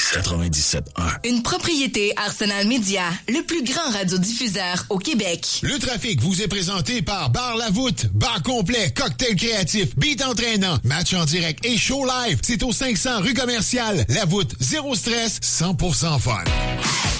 97.1. Une propriété Arsenal Média, le plus grand radiodiffuseur au Québec. Le trafic vous est présenté par Bar La Voûte, bar complet, cocktail créatif, beat entraînant, match en direct et show live. C'est au 500 rue commerciale. La Voûte, zéro stress, 100% fun.